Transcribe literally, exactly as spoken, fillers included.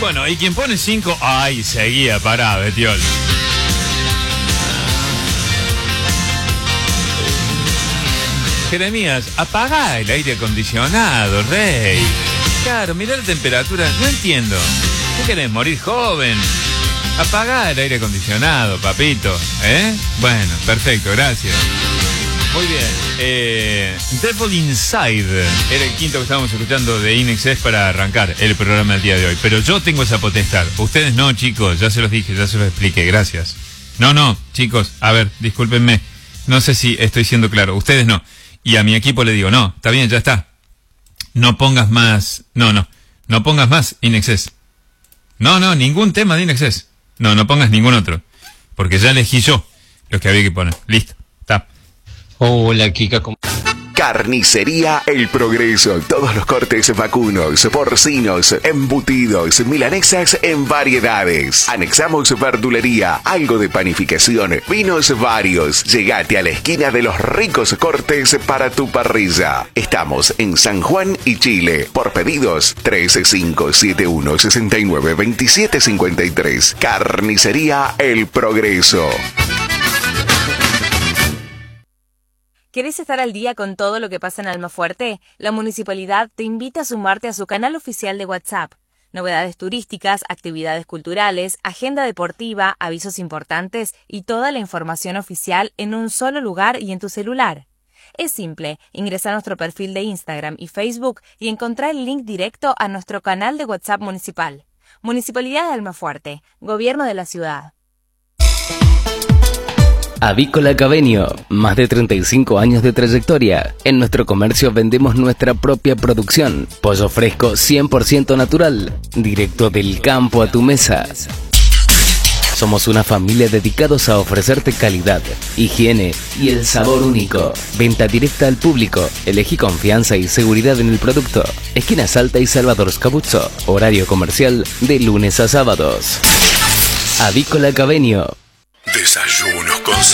Bueno, y quien pone cinco, ay, seguía parado, Betiol. Jeremías, apagá el aire acondicionado, rey. Claro, mirá la temperatura, no entiendo. ¿Qué querés, morir joven? Apagá el aire acondicionado, papito, ¿eh? Bueno, perfecto, gracias. Muy bien. Eh, Devil Inside era el quinto que estábamos escuchando de In Excess para arrancar el programa del día de hoy. Pero yo tengo esa potestad. Ustedes no, chicos, ya se los dije, ya se los expliqué, gracias. No, no, chicos, a ver, discúlpenme. No sé si estoy siendo claro. Ustedes no. Y a mi equipo le digo, no, está bien, ya está. No pongas más, no, no, no pongas más In Excess. No, no, ningún tema de In Excess. No, no pongas ningún otro. Porque ya elegí yo los que había que poner. Listo, está. Hola, Kika. ¿Cómo? Carnicería El Progreso. Todos los cortes vacunos, porcinos, embutidos, milanesas en variedades. Anexamos verdulería, algo de panificación, vinos varios. Llegate a la esquina de los ricos cortes para tu parrilla. Estamos en San Juan y Chile. Por pedidos, tres cinco siete uno, seis nueve dos siete cinco tres. Carnicería El Progreso. ¿Querés estar al día con todo lo que pasa en Almafuerte? La Municipalidad te invita a sumarte a su canal oficial de WhatsApp. Novedades turísticas, actividades culturales, agenda deportiva, avisos importantes y toda la información oficial en un solo lugar y en tu celular. Es simple, ingresa a nuestro perfil de Instagram y Facebook y encontrá el link directo a nuestro canal de WhatsApp municipal. Municipalidad de Almafuerte, Gobierno de la Ciudad. Avícola Cabenio, más de treinta y cinco años de trayectoria. En nuestro comercio vendemos nuestra propia producción. Pollo fresco cien por ciento natural, directo del campo a tu mesa. Somos una familia dedicados a ofrecerte calidad, higiene y el sabor único. Venta directa al público. Elegí confianza y seguridad en el producto. Esquina Salta y Salvador Scabuzzo. Horario comercial de lunes a sábados. Avícola Cabenio. Desayunos con